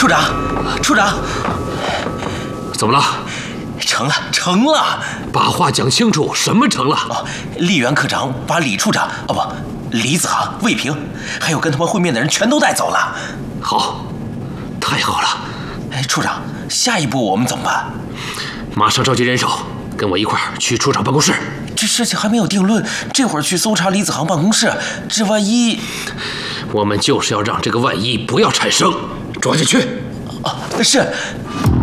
处长，处长， 怎么了？ 成了，成了！ 把话讲清楚，什么成了？ 哦，丽媛科长把李处长，哦不，李子航、魏平，还有跟他们会面的人全都带走了。 好，太好了。 哎，处长，下一步我们怎么办？ 马上召集人手，跟我一块儿去处长办公室。 这事情还没有定论，这会儿去搜查李子航办公室，这万一…… 我们就是要让这个万一不要产生，抓进去。 啊，是。